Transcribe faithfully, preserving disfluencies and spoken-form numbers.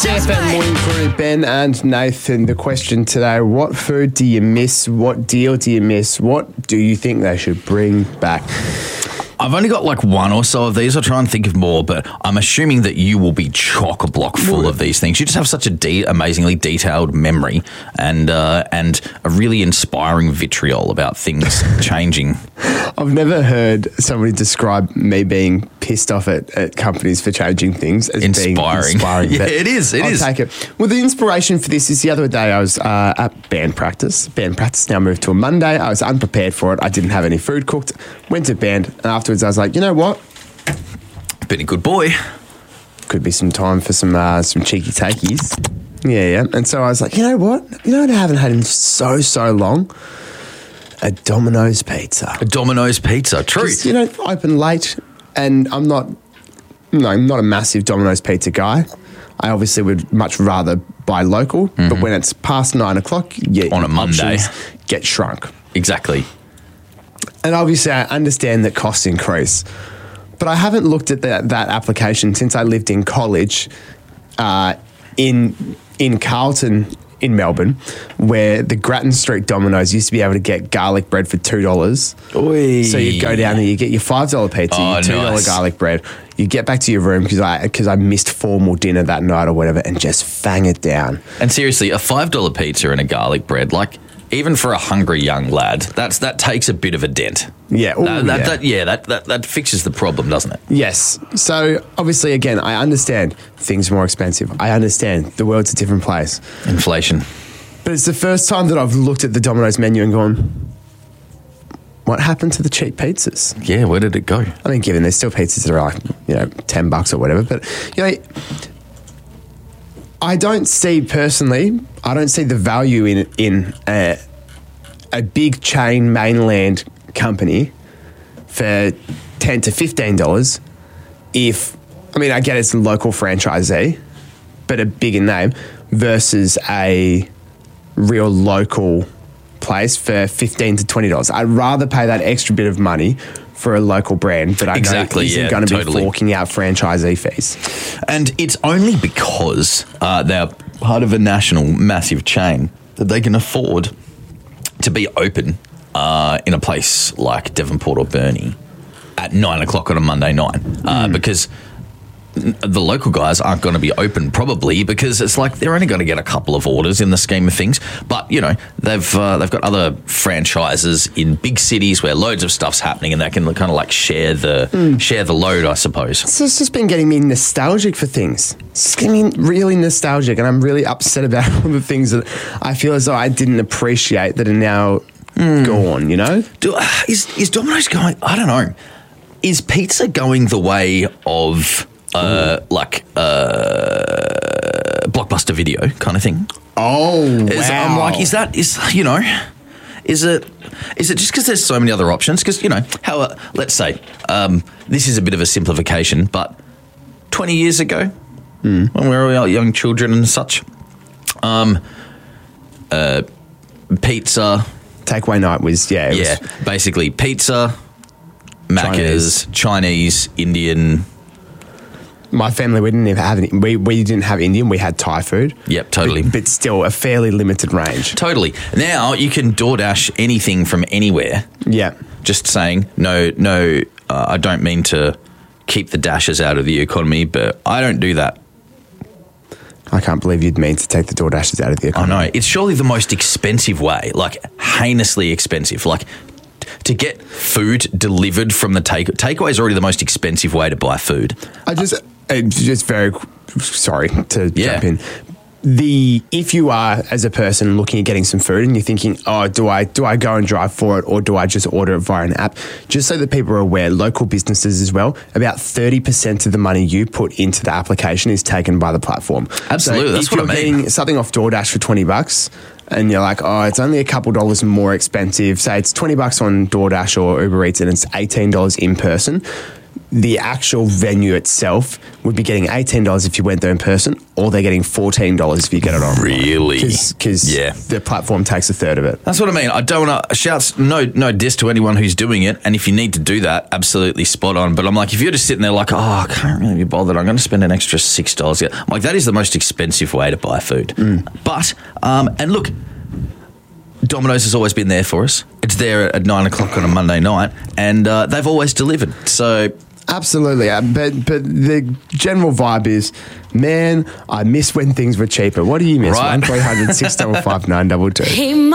C F M Morning Crew, Ben and Nathan. The question today, what food do you miss? What deal do you miss? What do you think they should bring back? I've only got like one or so of these. I'll try and think of more, but I'm assuming that you will be chock-a-block full of these things. You just have such a de- amazingly detailed memory and uh, and a really inspiring vitriol about things changing. I've never heard somebody describe me being pissed off at, at companies for changing things as Inspiring. being inspiring. Yeah, it is, it I'll is. take it. Well, the inspiration for this is the other day I was uh, at band practice. Band practice now moved to a Monday. I was unprepared for it. I didn't have any food cooked. Went to band, and afterwards I was like, you know what? Been a good boy. Could be some time for some uh, some cheeky takeys. Yeah, yeah. And so I was like, you know what? You know what I haven't had in so, so long? A Domino's pizza. A Domino's pizza, true. Just, you know, open late, and I'm not, no, I'm not a massive Domino's pizza guy. I obviously would much rather buy local, mm-hmm. but when it's past nine o'clock, yeah, on a Monday, get shrunk. Exactly. And obviously, I understand that costs increase, but I haven't looked at that that application since I lived in college, uh, in in Carlton in Melbourne, where the Grattan Street Domino's used to be able to get garlic bread for two dollars. So you go down there, you get your five dollar pizza, oh, your two dollar nice. garlic bread. You get back to your room because I because I missed formal dinner that night or whatever, and just fang it down. And seriously, a five dollar pizza and a garlic bread, like even for a hungry young lad, that's that takes a bit of a dent. Yeah, Ooh, that, that, yeah. That, yeah, that, that that fixes the problem, doesn't it? Yes. So obviously, again, I understand things are more expensive. I understand the world's a different place. Inflation. But it's the first time that I've looked at the Domino's menu and gone, what happened to the cheap pizzas? Yeah, where did it go? I mean, given there's still pizzas that are like, you know, ten bucks or whatever. But, you know, I don't see personally, I don't see the value in in a, a big chain mainland company for ten to fifteen dollars if, I mean, I get it's a local franchisee, but a bigger name versus a real local place for fifteen to twenty dollars. I'd rather pay that extra bit of money for a local brand that I exactly, know isn't yeah, going to totally. be forking out franchisee fees. And it's only because uh, they're part of a national massive chain that they can afford to be open uh, in a place like Devonport or Burnie at nine o'clock on a Monday night uh, mm. because the local guys aren't going to be open probably because it's like they're only going to get a couple of orders in the scheme of things. But, you know, they've uh, they've got other franchises in big cities where loads of stuff's happening and they can kind of like share the mm. share the load, I suppose. So it's just been getting me nostalgic for things. It's getting me really nostalgic, and I'm really upset about all the things that I feel as though I didn't appreciate that are now mm. gone, you know? Do, uh, is, is Domino's going, I don't know, is pizza going the way of... Uh, like uh, Blockbuster Video kind of thing. Oh, is, wow. I'm like, is that, is you know, is it is it just because there's so many other options? Because, you know, how, uh, let's say, um, this is a bit of a simplification, but twenty years ago, mm. when we were all young children and such, um, uh, pizza. Takeaway night was, yeah. It yeah, was basically pizza, Macca's, Chinese, Chinese Indian. My family, we didn't even have any, we we didn't have Indian. We had Thai food. Yep, totally. But, but still, a fairly limited range. Totally. Now you can DoorDash anything from anywhere. Yeah. Just saying, no, no. Uh, I don't mean to keep the dashes out of the economy, but I don't do that. I can't believe you'd mean to take the DoorDashes out of the economy. I know. It's surely the most expensive way, like heinously expensive. Like to get food delivered from the take takeaway is already the most expensive way to buy food. I just. Just very sorry to yeah. jump in. The if you are as a person looking at getting some food and you're thinking, oh, do I do I go and drive for it or do I just order it via an app? Just so that people are aware, local businesses as well, about thirty percent of the money you put into the application is taken by the platform. Absolutely, so that's if what you're I mean. Getting something off DoorDash for twenty bucks. And you're like, oh, it's only a couple dollars more expensive. Say it's twenty bucks on DoorDash or Uber Eats and it's eighteen dollars in person. the actual venue itself would be getting eighteen dollars if you went there in person, or they're getting fourteen dollars if you get it on. Really? Because Yeah. the platform takes a third of it. That's what I mean. I don't want to shouts no no diss to anyone who's doing it, and if you need to do that, absolutely spot on. But I'm like, if you're just sitting there like, oh, I can't really be bothered, I'm going to spend an extra six dollars. I'm like, that is the most expensive way to buy food. Mm. But um, and look, Domino's has always been there for us. It's there at nine o'clock on a Monday night, and uh, they've always delivered. So. Absolutely, uh, but but the general vibe is, man, I miss when things were cheaper. What do you miss? Right. One three hundred six double five nine double two.